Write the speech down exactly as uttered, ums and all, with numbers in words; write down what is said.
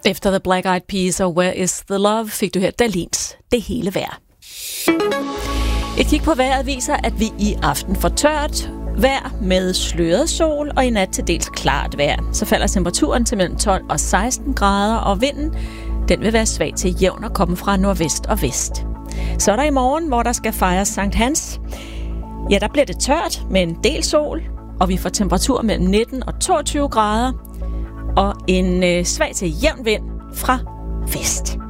Efter The Black Eyed Peas og Where Is The Love fik du her Dalins Det Hele Vejr. Et kig på vejret viser, at vi i aften får tørt vejr med sløret sol og i nat til dels klart vejr. Så falder temperaturen til mellem tolv og seksten grader, og vinden den vil være svag til jævn og komme fra nordvest og vest. Så er der i morgen, hvor der skal fejres Sankt Hans. Ja, der bliver det tørt med en del sol, og vi får temperatur mellem nitten og toogtyve grader, og en øh, svag til jævn vind fra vest.